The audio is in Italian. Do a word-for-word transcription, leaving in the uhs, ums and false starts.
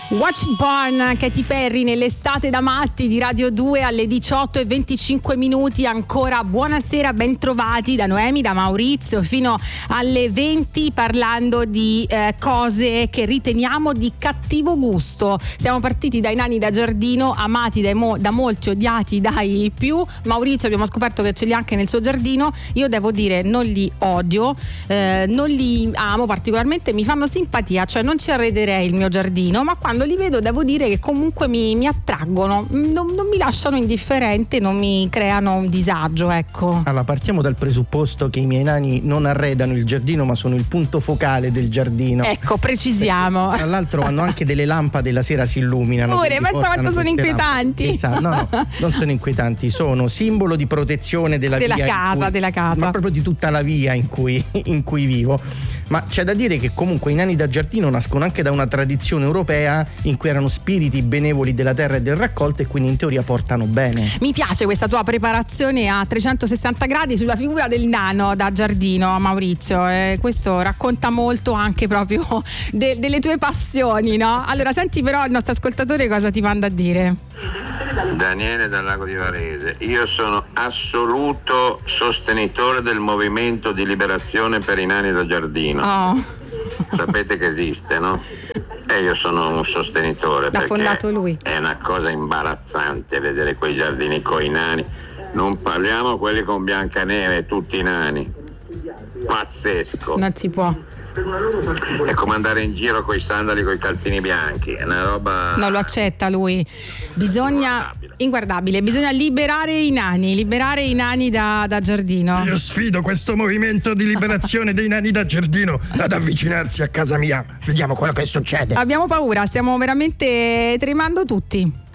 Watch It Burn, Katy Perry nell'estate da matti di Radio due alle diciotto e venticinque minuti. Ancora buonasera, ben trovati da Noemi, da Maurizio fino alle venti, parlando di eh, cose che riteniamo di cattivo gusto. Siamo partiti dai nani da giardino, amati dai mo- da molti, odiati dai più. Maurizio abbiamo scoperto che ce li ha anche nel suo giardino. Io devo dire non li odio, eh, non li amo particolarmente, mi fanno simpatia, cioè non ci arrederei il mio giardino, ma quando li vedo devo dire che comunque mi, mi attraggono, non, non mi lasciano indifferente, non mi creano un disagio, ecco. Allora, partiamo dal presupposto che i miei nani non arredano il giardino, ma sono il punto focale del giardino. Ecco, precisiamo. Perché, tra l'altro hanno anche delle lampade, la sera si illuminano. Pure, ma quanto sono inquietanti. Esatto, no, no, non sono inquietanti, sono simbolo di protezione della, della via casa, cui, della casa. ma proprio di tutta la via in cui, in cui vivo. Ma c'è da dire che comunque i nani da giardino nascono anche da una tradizione europea in cui erano spiriti benevoli della terra e del raccolto, e quindi in teoria portano bene. Mi piace questa tua preparazione a trecentosessanta gradi sulla figura del nano da giardino, Maurizio, eh, questo racconta molto anche proprio de- delle tue passioni, no? Allora senti però il nostro ascoltatore cosa ti manda a dire. Daniele dal Lago di Varese. Io sono assoluto sostenitore del movimento di liberazione per i nani da giardino. Oh. Sapete che esiste, no? E io sono un sostenitore. L'ha fondato lui. È una cosa imbarazzante vedere quei giardini coi nani. Non parliamo quelli con Biancaneve, tutti i nani. Pazzesco. Non si può. È come andare in giro coi sandali coi calzini bianchi, è una roba. Non lo accetta lui. Bisogna inguardabile, bisogna liberare i nani, liberare i nani da, da giardino. Io sfido questo movimento di liberazione dei nani da giardino ad avvicinarsi a casa mia. Vediamo quello che succede. Abbiamo paura, stiamo veramente tremando tutti.